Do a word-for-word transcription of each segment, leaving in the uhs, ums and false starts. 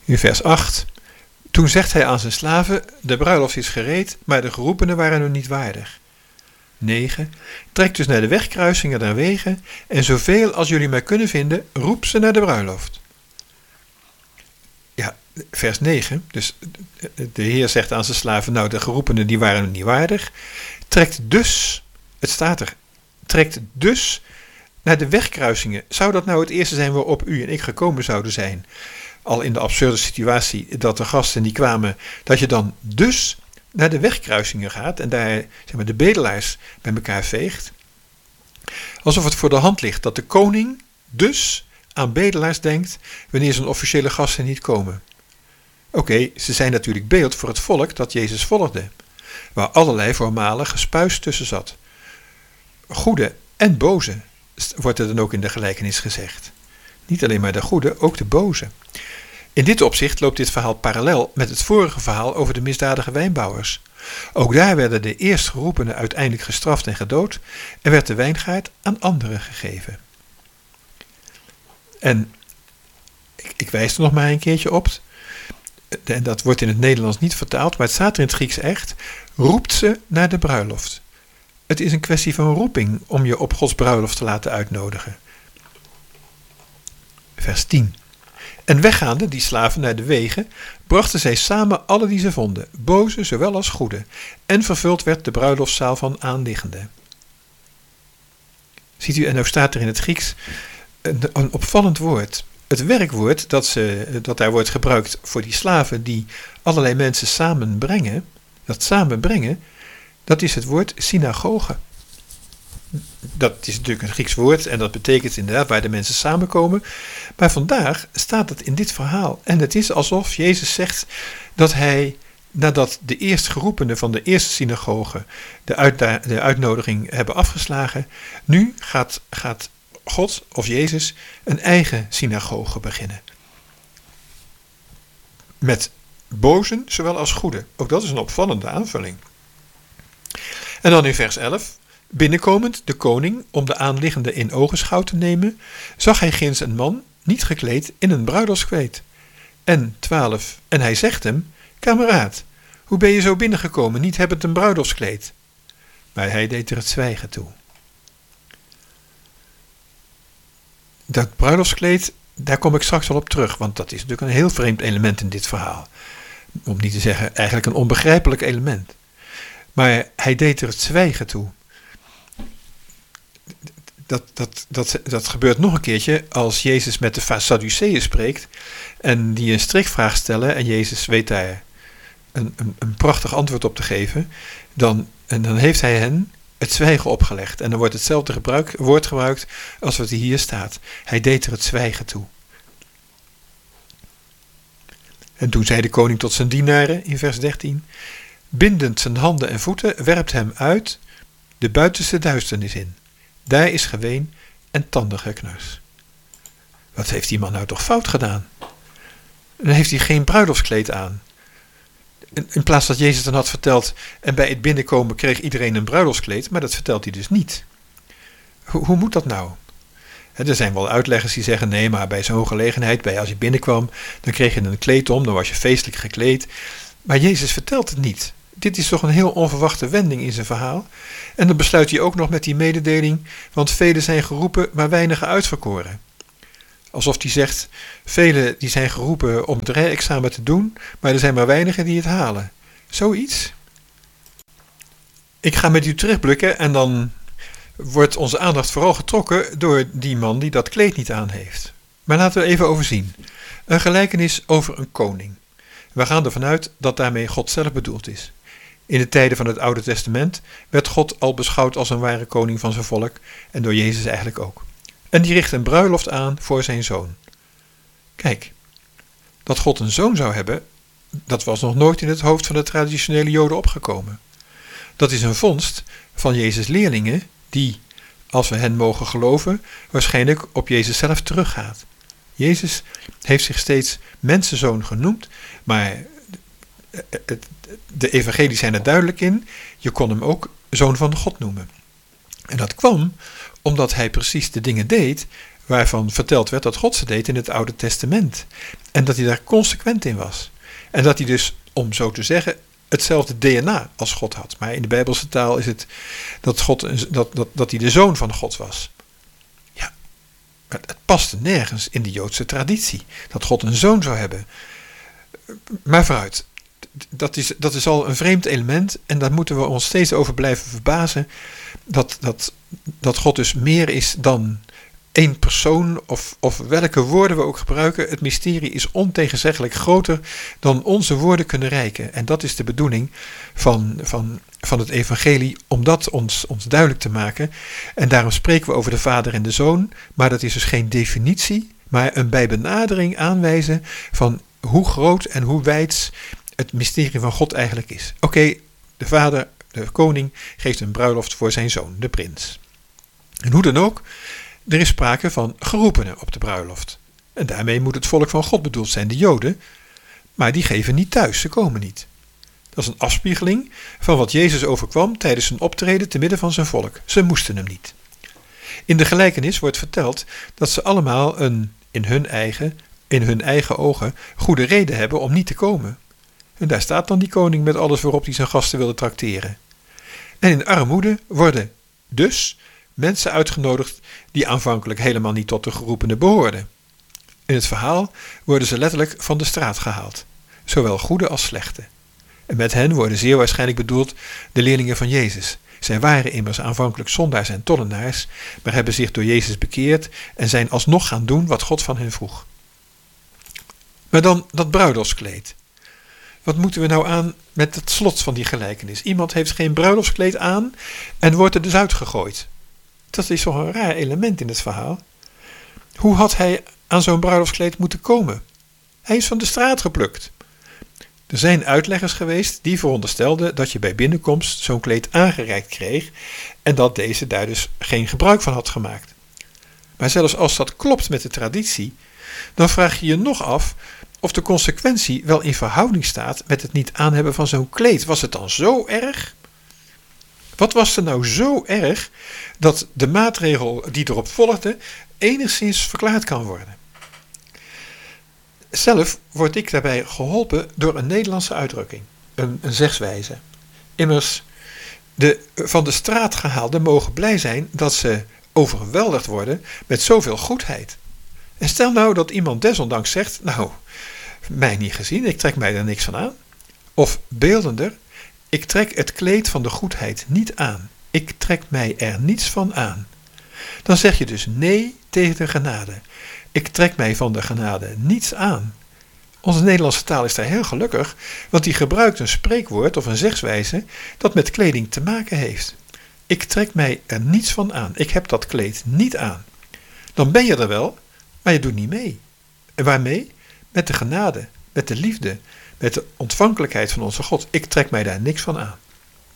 In vers acht. Toen zegt hij aan zijn slaven, de bruiloft is gereed, maar de geroepenen waren nog niet waardig. negen. Trek dus naar de wegkruisingen der wegen en zoveel als jullie maar kunnen vinden, roep ze naar de bruiloft. Ja, vers negen. Dus de Heer zegt aan zijn slaven, nou de geroepenen die waren nog niet waardig. Trekt dus, het staat er, trekt dus naar de wegkruisingen. Zou dat nou het eerste zijn waarop u en ik gekomen zouden zijn? Al in de absurde situatie dat de gasten die kwamen, dat je dan dus naar de wegkruisingen gaat en daar zeg maar, de bedelaars bij elkaar veegt. Alsof het voor de hand ligt dat de koning dus aan bedelaars denkt wanneer zijn officiële gasten niet komen. Oké, okay, ze zijn natuurlijk beeld voor het volk dat Jezus volgde, waar allerlei voormalig gespuis tussen zat. Goede en boze, wordt er dan ook in de gelijkenis gezegd. Niet alleen maar de goede, ook de boze. In dit opzicht loopt dit verhaal parallel met het vorige verhaal over de misdadige wijnbouwers. Ook daar werden de eerstgeroepenen uiteindelijk gestraft en gedood en werd de wijngaard aan anderen gegeven. En ik, ik wijs er nog maar een keertje op, en dat wordt in het Nederlands niet vertaald, maar het staat er in het Grieks echt, roept ze naar de bruiloft. Het is een kwestie van roeping om je op Gods bruiloft te laten uitnodigen. Vers tien. En weggaande, die slaven naar de wegen, brachten zij samen alle die ze vonden, boze zowel als goede, en vervuld werd de bruiloftszaal van aanliggenden. Ziet u, en nou staat er in het Grieks een, een opvallend woord. Het werkwoord dat, ze, dat daar wordt gebruikt voor die slaven die allerlei mensen samenbrengen, dat samenbrengen, dat is het woord synagoge. Dat is natuurlijk een Grieks woord en dat betekent inderdaad waar de mensen samenkomen. Maar vandaag staat het in dit verhaal. En het is alsof Jezus zegt dat hij, nadat de eerstgeroepenen van de eerste synagoge de, uitda- de uitnodiging hebben afgeslagen, nu gaat, gaat God of Jezus een eigen synagoge beginnen. Met bozen zowel als goeden. Ook dat is een opvallende aanvulling. En dan in vers elf. Binnenkomend de koning om de aanliggende in ogenschouw te nemen, zag hij ginds een man, niet gekleed in een bruiloftskleed. En twaalf. En hij zegt hem, kameraad, hoe ben je zo binnengekomen, niet hebbend een bruiloftskleed? Maar hij deed er het zwijgen toe. Dat bruiloftskleed, daar kom ik straks wel op terug, want dat is natuurlijk een heel vreemd element in dit verhaal. Om niet te zeggen, eigenlijk een onbegrijpelijk element. Maar hij deed er het zwijgen toe. Dat, dat, dat, dat gebeurt nog een keertje als Jezus met de Sadduceeën spreekt en die een strikvraag stellen en Jezus weet daar een, een, een prachtig antwoord op te geven, dan, en dan heeft hij hen het zwijgen opgelegd. En dan wordt hetzelfde gebruik, woord gebruikt als wat hier staat. Hij deed er het zwijgen toe. En toen zei de koning tot zijn dienaren in vers dertien, bindend zijn handen en voeten, werpt hem uit de buitenste duisternis in. Daar is geween en tandengeknars. Wat heeft die man nou toch fout gedaan? Dan heeft hij geen bruiloftskleed aan. In, in plaats dat Jezus dan had verteld, en bij het binnenkomen kreeg iedereen een bruiloftskleed, maar dat vertelt hij dus niet. Hoe, hoe moet dat nou? He, er zijn wel uitleggers die zeggen, nee, maar bij zo'n gelegenheid, bij als je binnenkwam, dan kreeg je een kleed om, dan was je feestelijk gekleed. Maar Jezus vertelt het niet. Dit is toch een heel onverwachte wending in zijn verhaal. En dan besluit hij ook nog met die mededeling, want velen zijn geroepen, maar weinigen uitverkoren. Alsof hij zegt, velen die zijn geroepen om het rijexamen te doen, maar er zijn maar weinigen die het halen. Zoiets. Ik ga met u terugblikken en dan wordt onze aandacht vooral getrokken door die man die dat kleed niet aan heeft. Maar laten we even overzien. Een gelijkenis over een koning. We gaan ervan uit dat daarmee God zelf bedoeld is. In de tijden van het Oude Testament werd God al beschouwd als een ware koning van zijn volk en door Jezus eigenlijk ook. En die richt een bruiloft aan voor zijn zoon. Kijk, dat God een zoon zou hebben, dat was nog nooit in het hoofd van de traditionele Joden opgekomen. Dat is een vondst van Jezus' leerlingen die, als we hen mogen geloven, waarschijnlijk op Jezus zelf teruggaat. Jezus heeft zich steeds mensenzoon genoemd, maar de evangelie zijn er duidelijk in, je kon hem ook zoon van God noemen. En dat kwam omdat hij precies de dingen deed waarvan verteld werd dat God ze deed in het Oude Testament. En dat hij daar consequent in was. En dat hij dus, om zo te zeggen, hetzelfde D N A als God had. Maar in de Bijbelse taal is het dat, God, dat, dat, dat hij de zoon van God was. Ja, het paste nergens in de Joodse traditie dat God een zoon zou hebben. Maar vooruit, dat is, dat is al een vreemd element en daar moeten we ons steeds over blijven verbazen. Dat, dat, dat God dus meer is dan één persoon of, of welke woorden we ook gebruiken. Het mysterie is ontegenzeggelijk groter dan onze woorden kunnen reiken. En dat is de bedoeling van, van, van het evangelie, om dat ons, ons duidelijk te maken. En daarom spreken we over de Vader en de Zoon, maar dat is dus geen definitie, maar een bij benadering aanwijzen van hoe groot en hoe wijds het mysterie van God eigenlijk is. Oké, okay, de vader, de koning, geeft een bruiloft voor zijn zoon, de prins. En hoe dan ook, er is sprake van geroepenen op de bruiloft. En daarmee moet het volk van God bedoeld zijn, de Joden, maar die geven niet thuis, ze komen niet. Dat is een afspiegeling van wat Jezus overkwam tijdens zijn optreden te midden van zijn volk. Ze moesten hem niet. In de gelijkenis wordt verteld dat ze allemaal een, in hun eigen, in hun eigen ogen, goede reden hebben om niet te komen. En daar staat dan die koning met alles waarop hij zijn gasten wilde trakteren. En in armoede worden dus mensen uitgenodigd die aanvankelijk helemaal niet tot de geroepenen behoorden. In het verhaal worden ze letterlijk van de straat gehaald, zowel goede als slechte. En met hen worden zeer waarschijnlijk bedoeld de leerlingen van Jezus. Zij waren immers aanvankelijk zondaars en tollenaars, maar hebben zich door Jezus bekeerd en zijn alsnog gaan doen wat God van hen vroeg. Maar dan dat bruiloftskleed. Wat moeten we nou aan met het slot van die gelijkenis? Iemand heeft geen bruiloftskleed aan en wordt er dus uitgegooid. Dat is toch een raar element in het verhaal. Hoe had hij aan zo'n bruiloftskleed moeten komen? Hij is van de straat geplukt. Er zijn uitleggers geweest die veronderstelden dat je bij binnenkomst zo'n kleed aangereikt kreeg en dat deze daar dus geen gebruik van had gemaakt. Maar zelfs als dat klopt met de traditie, dan vraag je je nog af of de consequentie wel in verhouding staat met het niet aanhebben van zo'n kleed. Was het dan zo erg? Wat was er nou zo erg dat de maatregel die erop volgde enigszins verklaard kan worden? Zelf word ik daarbij geholpen door een Nederlandse uitdrukking, een, een zegswijze. Immers, de van de straat gehaalden mogen blij zijn dat ze overweldigd worden met zoveel goedheid. En stel nou dat iemand desondanks zegt, nou, mij niet gezien, ik trek mij daar niks van aan. Of beeldender, ik trek het kleed van de goedheid niet aan. Ik trek mij er niets van aan. Dan zeg je dus nee tegen de genade. Ik trek mij van de genade niets aan. Onze Nederlandse taal is daar heel gelukkig, want die gebruikt een spreekwoord of een zegswijze dat met kleding te maken heeft. Ik trek mij er niets van aan. Ik heb dat kleed niet aan. Dan ben je er wel, maar je doet niet mee. En waarmee? Met de genade, met de liefde, met de ontvankelijkheid van onze God. Ik trek mij daar niks van aan.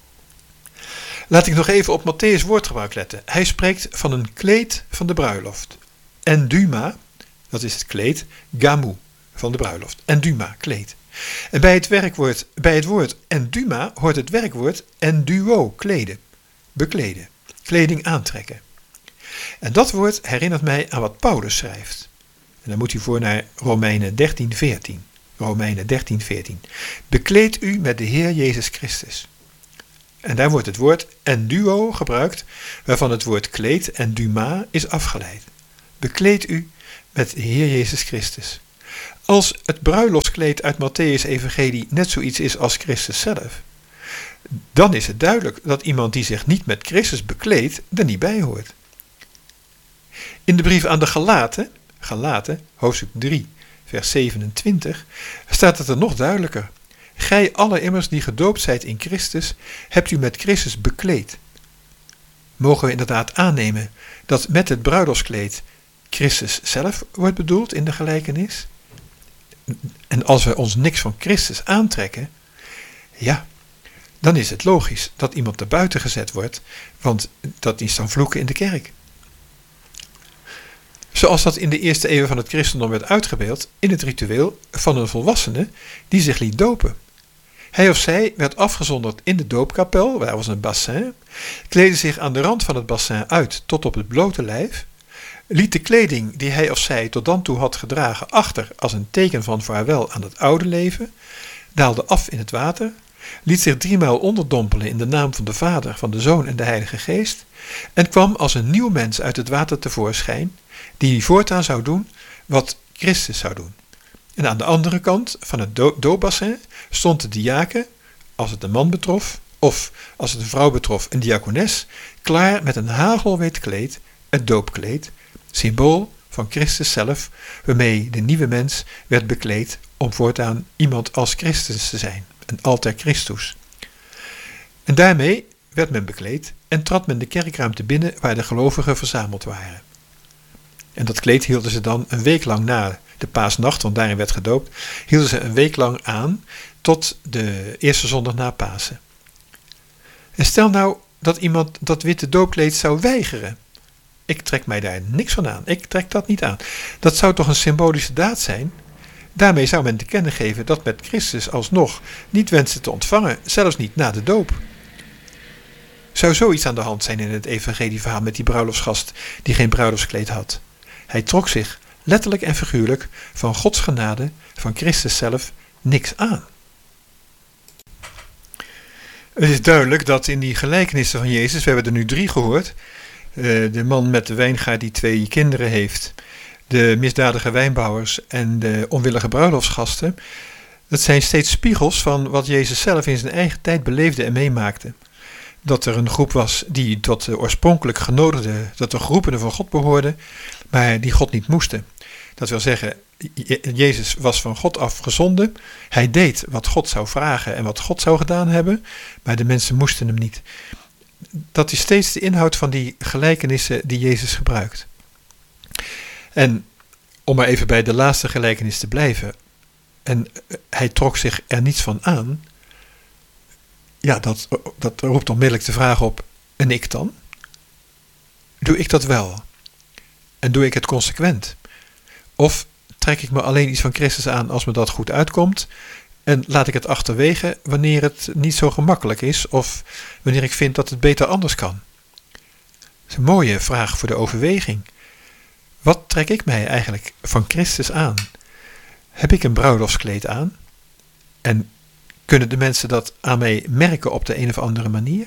Laat ik nog even op Matthäus' woordgebruik letten. Hij spreekt van een kleed van de bruiloft. Enduma, dat is het kleed, gamu, van de bruiloft. Enduma, kleed. En bij het, werkwoord, bij het woord enduma hoort het werkwoord enduo, kleden, bekleden, kleding aantrekken. En dat woord herinnert mij aan wat Paulus schrijft. En dan moet u voor naar Romeinen dertien veertien. Romeinen dertien veertien. Bekleed u met de Heer Jezus Christus. En daar wordt het woord enduo gebruikt, waarvan het woord kleed en duma is afgeleid. Bekleed u met de Heer Jezus Christus. Als het bruiloftskleed uit Matthäus' evangelie net zoiets is als Christus zelf, dan is het duidelijk dat iemand die zich niet met Christus bekleedt, er niet bij hoort. In de brief aan de Galaten, Galaten, hoofdstuk drie, vers zevenentwintig, staat het er nog duidelijker. Gij alle immers die gedoopt zijt in Christus, hebt u met Christus bekleed. Mogen we inderdaad aannemen dat met het bruiloftskleed Christus zelf wordt bedoeld in de gelijkenis? En als we ons niks van Christus aantrekken, ja, dan is het logisch dat iemand er buiten gezet wordt, want dat is dan vloeken in de kerk. Zoals dat in de eerste eeuwen van het christendom werd uitgebeeld in het ritueel van een volwassene die zich liet dopen. Hij of zij werd afgezonderd in de doopkapel, daar was een bassin, kleedde zich aan de rand van het bassin uit tot op het blote lijf, liet de kleding die hij of zij tot dan toe had gedragen achter als een teken van vaarwel aan het oude leven, daalde af in het water, liet zich driemaal onderdompelen in de naam van de Vader, van de Zoon en de Heilige Geest en kwam als een nieuw mens uit het water tevoorschijn, die voortaan zou doen wat Christus zou doen. En aan de andere kant van het do- doopbassin stond de diaken, als het een man betrof, of als het een vrouw betrof, een diakones, klaar met een hagelwit kleed, het doopkleed, symbool van Christus zelf, waarmee de nieuwe mens werd bekleed om voortaan iemand als Christus te zijn, een alter Christus. En daarmee werd men bekleed en trad men de kerkruimte binnen waar de gelovigen verzameld waren. En dat kleed hielden ze dan een week lang na de paasnacht, want daarin werd gedoopt, hielden ze een week lang aan tot de eerste zondag na Pasen. En stel nou dat iemand dat witte doopkleed zou weigeren. Ik trek mij daar niks van aan. Ik trek dat niet aan. Dat zou toch een symbolische daad zijn? Daarmee zou men te kennen geven dat met Christus alsnog niet wenste te ontvangen, zelfs niet na de doop. Zou zoiets aan de hand zijn in het evangelieverhaal met die bruiloftsgast die geen bruiloftskleed had? Hij trok zich, letterlijk en figuurlijk, van Gods genade, van Christus zelf, niks aan. Het is duidelijk dat in die gelijkenissen van Jezus, we hebben er nu drie gehoord, de man met de wijngaard die twee kinderen heeft, de misdadige wijnbouwers en de onwillige bruiloftsgasten, dat zijn steeds spiegels van wat Jezus zelf in zijn eigen tijd beleefde en meemaakte. Dat er een groep was die tot de oorspronkelijk genodigden, tot de geroepenen van God behoorden, maar die God niet moesten. Dat wil zeggen, Jezus was van God af gezonden. Hij deed wat God zou vragen en wat God zou gedaan hebben, maar de mensen moesten hem niet. Dat is steeds de inhoud van die gelijkenissen die Jezus gebruikt. En om maar even bij de laatste gelijkenis te blijven, en hij trok zich er niets van aan, ja, dat, dat roept onmiddellijk de vraag op, en ik dan? Doe ik dat wel? En doe ik het consequent? Of trek ik me alleen iets van Christus aan als me dat goed uitkomt en laat ik het achterwege wanneer het niet zo gemakkelijk is of wanneer ik vind dat het beter anders kan? Dat is een mooie vraag voor de overweging. Wat trek ik mij eigenlijk van Christus aan? Heb ik een bruiloftskleed aan? En kunnen de mensen dat aan mij merken op de een of andere manier?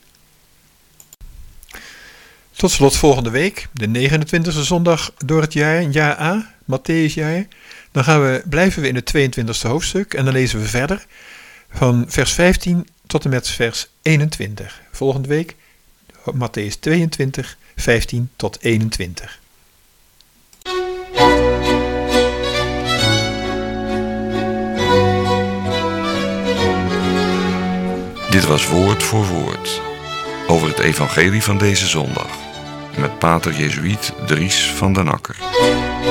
Tot slot volgende week, de negenentwintigste zondag door het jaar, jaar A, Matthäusjaar. Dan gaan we, blijven we in het tweeëntwintigste hoofdstuk en dan lezen we verder van vers vijftien tot en met vers eenentwintig. Volgende week Matthäus tweeëntwintig, vijftien tot eenentwintig. Dit was Woord voor Woord over het evangelie van deze zondag met pater Jezuïet Dries van den Akker.